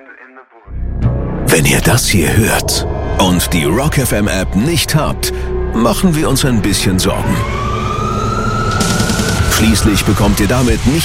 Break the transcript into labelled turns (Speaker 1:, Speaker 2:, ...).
Speaker 1: Wenn ihr das hier hört und die Rock FM App nicht habt, machen wir uns ein bisschen Sorgen. Schließlich bekommt ihr damit nicht